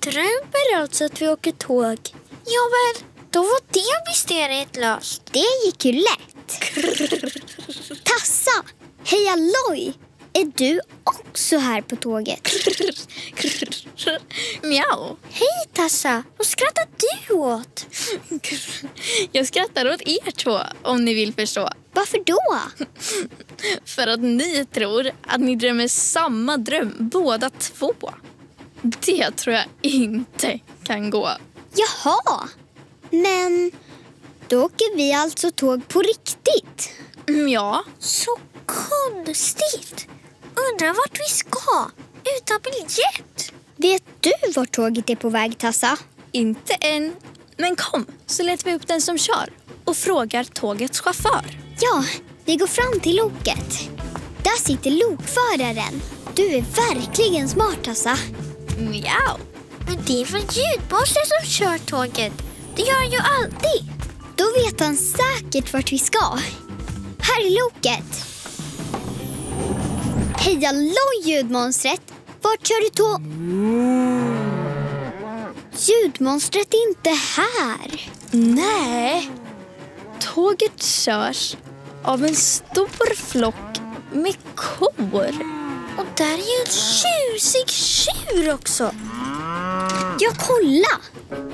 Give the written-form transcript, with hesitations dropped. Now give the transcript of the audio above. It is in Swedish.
drömmer alltså att vi åker tåg. Ja, men då var det mysteriet löst. Det gick ju lätt. Tassa, hej Alloy. Är du också här på tåget? Mjau. Hej Tassa, vad skrattar du åt? Jag skrattar åt er två, om ni vill förstå. Varför då? För att ni tror att ni drömmer samma dröm, båda två. Det tror jag inte kan gå. Jaha, men då åker vi alltså tåg på riktigt. Ja. Så konstigt. Undrar vart vi ska utan biljett. Vet du vart tåget är på väg, Tassa? Inte än. Men kom, så letar vi upp den som kör och frågar tågets chaufför. Ja, vi går fram till loket. Där sitter lokföraren. Du är verkligen smart, Tassa. Mjau. Men det är från ljudbossen som kör tåget. Det gör han ju alltid. Då vet han säkert vart vi ska. Här är loket. Hej Alloy, ljudmonstret. Vart kör du tåg? Ljudmonstret är inte här. Nej. Tåget körs av en stor flock med kor. Och där är ju en tjusig tjur också. Ja, kolla.